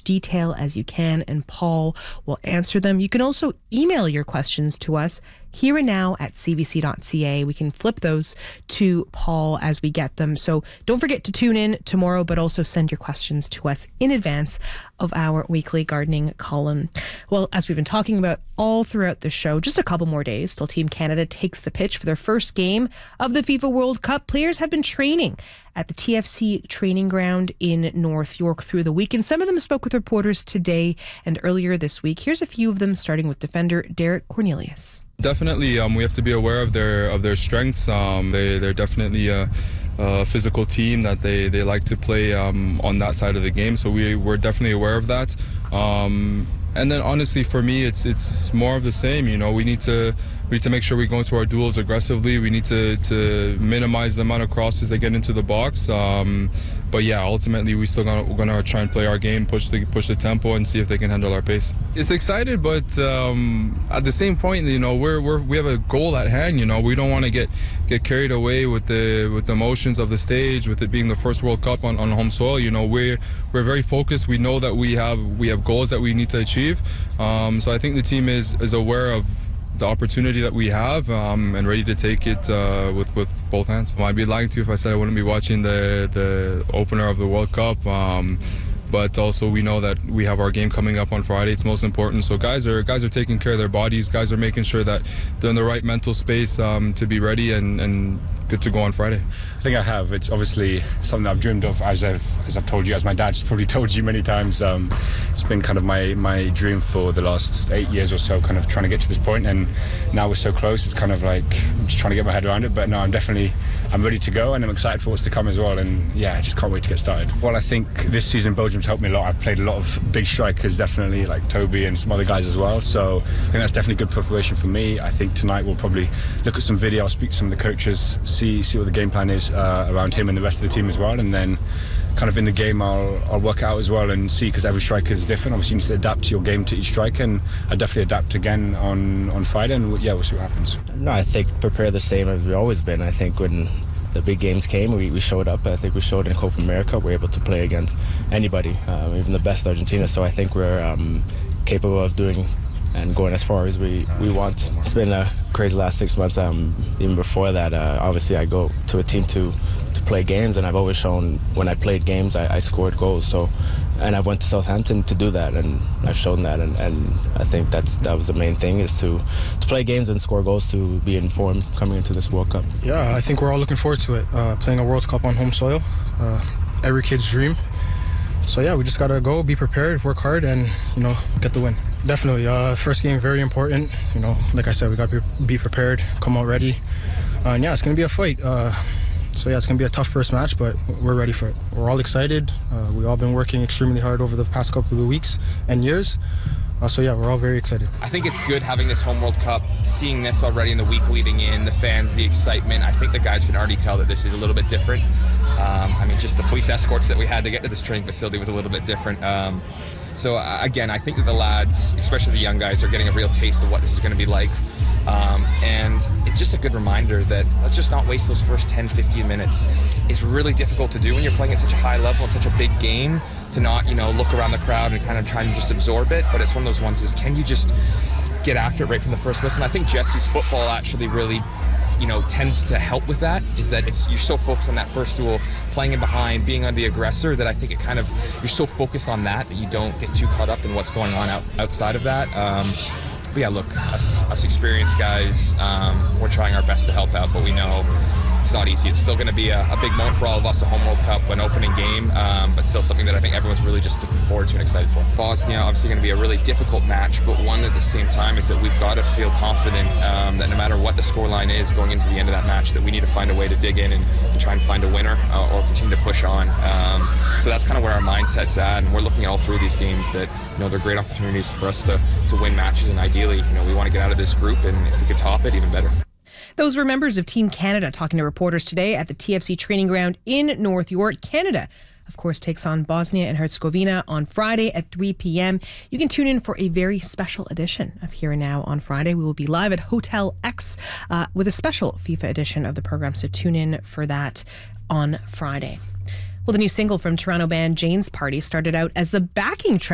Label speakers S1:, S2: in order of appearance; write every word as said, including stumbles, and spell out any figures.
S1: detail as you can, and Paul will answer them. You can also email your questions to us here and now at c b c dot c a. We can flip those to Paul as we get them. So don't forget to tune in tomorrow, but also send your questions to us in advance of our weekly gardening column. Well, as we've been talking about all throughout the show, just a couple more days till Team Canada takes the pitch for their first game of the FIFA World Cup. Players have been training at the T F C training ground in North York through the week, and some of them spoke with reporters today and earlier this week. Here's a few of them, starting with defender Derek Cornelius.
S2: Definitely, um, we have to be aware of their of their strengths. Um, they they're definitely a, a physical team that they, they like to play um, on that side of the game. So we we're definitely aware of that. Um, and then honestly, for me, it's it's more of the same. You know, we need to we need to make sure we go into our duels aggressively. We need to to minimize the amount of crosses they get into the box. Um, But yeah, ultimately we still gonna we're gonna try and play our game, push the push the tempo, and see if they can handle our pace. It's excited, but um, at the same point, you know, we're, we're we have a goal at hand. You know, we don't want to get get carried away with the with the emotions of the stage, with it being the first World Cup on, on home soil. You know, we're we're very focused. We know that we have we have goals that we need to achieve. Um, so I think the team is is aware of the opportunity that we have um, and ready to take it uh, with, with both hands. I'd be lying to you if I said I wouldn't be watching the, the opener of the World Cup. Um, but also we know that we have our game coming up on Friday. It's most important. So guys are guys are taking care of their bodies. Guys are making sure that they're in the right mental space um, to be ready and, and good to go on Friday.
S3: I think I have. It's obviously something I've dreamed of, as I've as I've told you, as my dad's probably told you many times. Um, it's been kind of my my dream for the last eight years or so, kind of trying to get to this point, and now we're so close. It's kind of like I'm just trying to get my head around it. But no, I'm definitely I'm ready to go, and I'm excited for what's to come as well. And yeah, I just can't wait to get started. Well, I think this season Belgium's helped me a lot. I've played a lot of big strikers, definitely, like Toby and some other guys as well. So I think that's definitely good preparation for me. I think tonight we'll probably look at some video. I'll speak to some of the coaches, see see what the game plan is uh, around him and the rest of the team as well, and then kind of in the game I'll I'll work out as well and see, because every striker is different. Obviously you need to adapt your game to each striker, and I'll definitely adapt again on, on Friday, and yeah, we'll see what happens.
S4: No, I think prepare the same as we've always been. I think when the big games came, we, we showed up. I think we showed in Copa America we're able to play against anybody, um, even the best Argentina. So I think we're um, capable of doing and going as far as we, we want. It's been a crazy last six months. Um, even before that, uh, obviously I go to a team to, to play games, and I've always shown when I played games I, I scored goals. So, and I went to Southampton to do that, and I've shown that, and, and I think that's that was the main thing, is to, to play games and score goals, to be informed coming into this World Cup.
S5: Yeah, I think we're all looking forward to it, uh, playing a World Cup on home soil. Uh, every kid's dream. So yeah, we just gotta go, be prepared, work hard, and you know, get the win. Definitely, uh, first game very important. You know, like I said, we gotta be, be prepared, come out ready, uh, and yeah, it's gonna be a fight. Uh, so yeah, it's gonna be a tough first match, but we're ready for it. We're all excited. Uh, we've all been working extremely hard over the past couple of weeks and years. Uh, so yeah, we're all very excited.
S6: I think it's good having this home World Cup, seeing this already in the week leading in, the fans, the excitement. I think the guys can already tell that this is a little bit different. Um, I mean, just the police escorts that we had to get to this training facility was a little bit different. Um, so uh, again, I think that the lads, especially the young guys, are getting a real taste of what this is going to be like. Um, and it's just a good reminder that let's just not waste those first ten, fifteen minutes. It's really difficult to do when you're playing at such a high level, in such a big game, to not, you know, look around the crowd and kind of try and just absorb it. But it's one of those ones is, can you just get after it right from the first whistle? And I think Jesse's football actually really, you know, tends to help with that, is that it's you're so focused on that first duel, playing in behind, being on the aggressor, that I think it kind of, you're so focused on that that you don't get too caught up in what's going on out, outside of that. Um, But yeah, look, us, us experienced guys, um, we're trying our best to help out, but we know it's not easy. It's still going to be a, a big moment for all of us, a home World Cup, an opening game, um, but still something that I think everyone's really just looking forward to and excited for. Bosnia, obviously going to be a really difficult match, but one at the same time is that we've got to feel confident um, that no matter what the scoreline is going into the end of that match, that we need to find a way to dig in and, and try and find a winner uh, or continue to push on. Um, so that's kind of where our mindset's at, and we're looking at all through these games that, you know, they're great opportunities for us to, to win matches, and ideally, you know, we want to get out of this group, and if we could top it, even better.
S1: Those were members of Team Canada talking to reporters today at the T F C training ground in North York. Canada, of course, takes on Bosnia and Herzegovina on Friday at three p.m. You can tune in for a very special edition of Here and Now on Friday. We will be live at Hotel X uh, with a special FIFA edition of the program, so tune in for that on Friday. Well, the new single from Toronto band Jane's Party started out as the backing track